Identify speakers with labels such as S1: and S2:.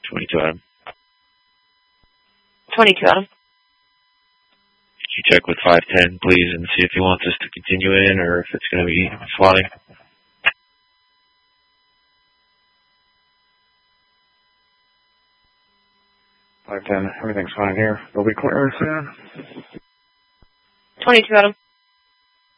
S1: 22 Adam.
S2: 22 Adam.
S1: Could you check with 510, please, and see if he wants us to continue in or if it's going to be swatting?
S3: 510, everything's fine here. They'll be clearing soon.
S2: 22 Adam.